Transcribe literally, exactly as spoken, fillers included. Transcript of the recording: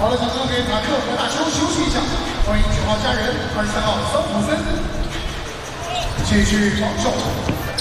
好了，马上给塔克和大球休息一下，欢迎九号家人，二十三号桑普森继续防守。